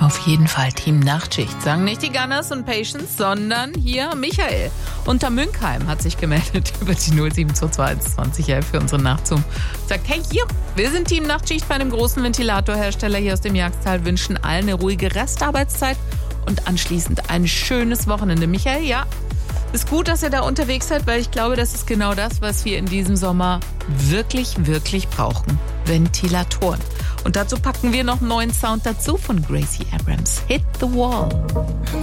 Auf jeden Fall Team Nachtschicht. Sagen nicht die Gunners und Patience, sondern hier Michael. Unter Münkheim hat sich gemeldet über die 07221 für unseren Nachtzug. Sagt, hey, hier, wir sind Team Nachtschicht bei einem großen Ventilatorhersteller hier aus dem Jagsttal, wünschen allen eine ruhige Restarbeitszeit und anschließend ein schönes Wochenende. Michael, ja, ist gut, dass ihr da unterwegs seid, weil ich glaube, das ist genau das, was wir in diesem Sommer wirklich, wirklich brauchen. Ventilatoren. Und dazu packen wir noch einen neuen Sound dazu von Gracie Abrams. Hit the Wall.